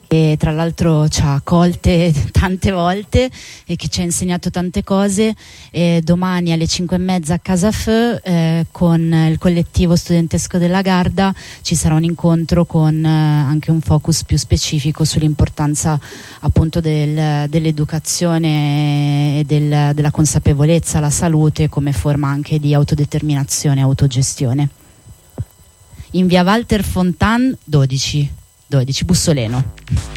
e tra l'altro ci ha accolte tante volte e che ci ha insegnato tante cose. E domani alle 5:30 a Casa Feu con il collettivo studentesco della Garda ci sarà un incontro con anche un focus più specifico sull'importanza appunto dell'educazione e della consapevolezza alla salute come forma anche di autodeterminazione e autogestione. In via Walter Fontan 12 Bussoleno.